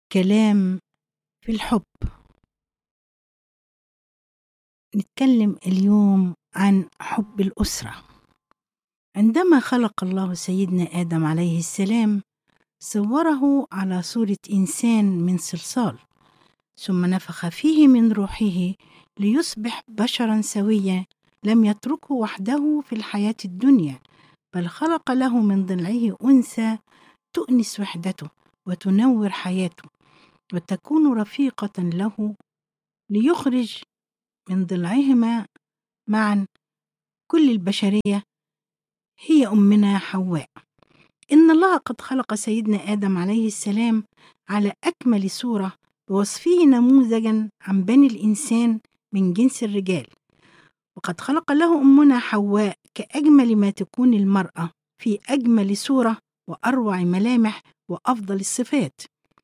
كلام في الحب. نتكلم اليوم عن حب الأسرة. عندما خلق الله سيدنا آدم عليه السلام صوره على صورة إنسان من صلصال، ثم نفخ فيه من روحه ليصبح بشرا سويا. لم يتركه وحده في الحياة الدنيا، بل خلق له من ضلعه أنثى تؤنس وحدته وتنور حياته وتكون رفيقة له، ليخرج من ضلعهما معا كل البشرية هي أمنا حواء. إن الله قد خلق سيدنا آدم عليه السلام على أكمل صورة، بوصفه نموذجا عن بني الإنسان من جنس الرجال، وقد خلق له أمنا حواء كأجمل ما تكون المرأة، في أجمل صورة وأروع ملامح وأفضل الصفات.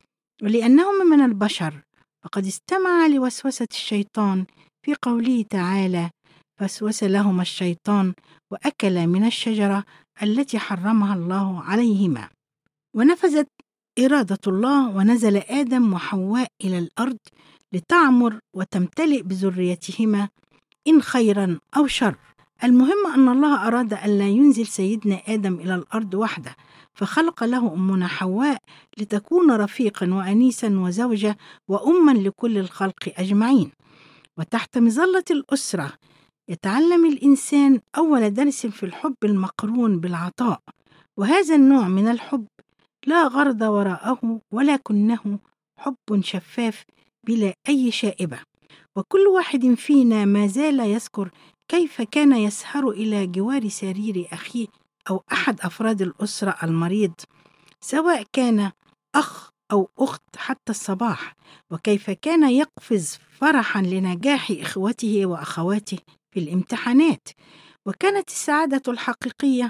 ولأنهم من البشر فقد استمع لوسوسة الشيطان في قوله تعالى: فوسوس لهما الشيطان وأكلا من الشجرة التي حرمها الله عليهما. ونفذت إرادة الله، ونزل آدم وحواء إلى الأرض لتعمر وتمتلئ بذريتهما إن خيرا أو شر. المهم أن الله أراد أن لا ينزل سيدنا آدم إلى الأرض وحده، فخلق له أمنا حواء لتكون رفيقا وأنيسا وزوجة وأما لكل الخلق أجمعين. وتحت مظلة الأسرة يتعلم الإنسان أول درس في الحب المقرون بالعطاء، وهذا النوع من الحب لا غرض وراءه، ولكنه حب شفاف بلا أي شائبة. وكل واحد فينا ما زال يذكر كيف كان يسهر إلى جوار سرير أخيه أو أحد أفراد الأسرة المريض، سواء كان أخ أو أخت، حتى الصباح، وكيف كان يقفز فرحا لنجاح إخوته وأخواته في الامتحانات. وكانت السعادة الحقيقية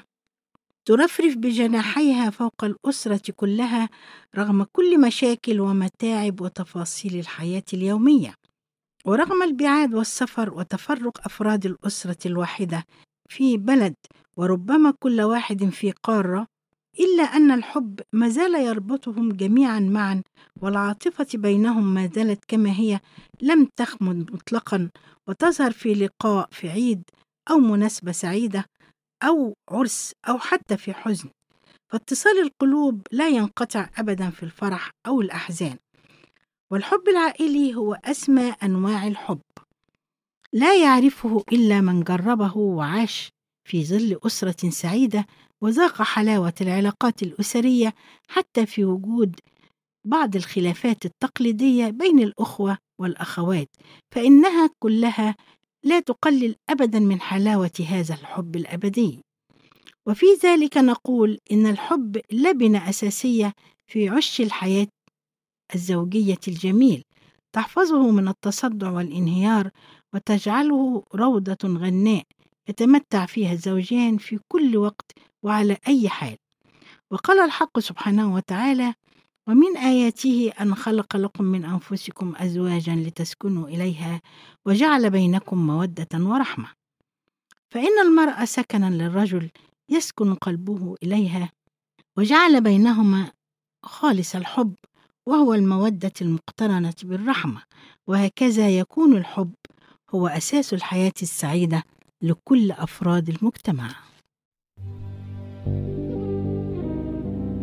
ترفرف بجناحيها فوق الأسرة كلها، رغم كل مشاكل ومتاعب وتفاصيل الحياة اليومية، ورغم البعاد والسفر وتفرق أفراد الأسرة الواحدة في بلد، وربما كل واحد في قارة، إلا أن الحب ما زال يربطهم جميعا معا، والعاطفة بينهم ما زالت كما هي، لم تخمد مطلقا، وتظهر في لقاء، في عيد أو مناسبة سعيدة أو عرس أو حتى في حزن. فاتصال القلوب لا ينقطع أبدا في الفرح أو الأحزان. والحب العائلي هو أسمى أنواع الحب، لا يعرفه إلا من جربه وعاش في ظل أسرة سعيدة، وذاق حلاوة العلاقات الأسرية حتى في وجود بعض الخلافات التقليدية بين الأخوة والأخوات، فإنها كلها لا تقلل أبدا من حلاوة هذا الحب الأبدي. وفي ذلك نقول إن الحب لبنة أساسية في عش الحياة الزوجية الجميل، تحفظه من التصدع والانهيار، وتجعله روضة غناء يتمتع فيها الزوجان في كل وقت وعلى أي حال. وقال الحق سبحانه وتعالى: ومن آياته أن خلق لكم من أنفسكم أزواجا لتسكنوا إليها وجعل بينكم مودة ورحمة. فإن المرأة سكنا للرجل يسكن قلبه إليها، وجعل بينهما خالص الحب، وهو المودة المقترنة بالرحمة. وهكذا يكون الحب هو أساس الحياة السعيدة لكل أفراد المجتمع.